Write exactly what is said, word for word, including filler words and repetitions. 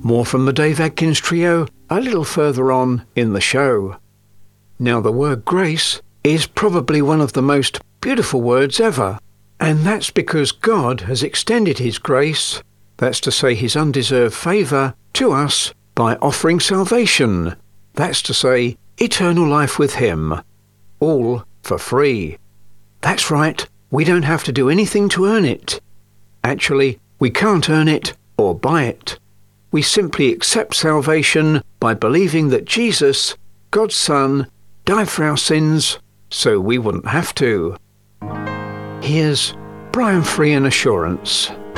More from the Dave Adkins Trio a little further on in the show. Now, the word grace is probably one of the most beautiful words ever, and that's because God has extended his grace, that's to say his undeserved favour, to us by offering salvation, that's to say eternal life with him, all for free. That's right, we don't have to do anything to earn it. Actually, we can't earn it or buy it. We simply accept salvation by believing that Jesus, God's Son, died for our sins so we wouldn't have to. Here's Brian Free and Assurance.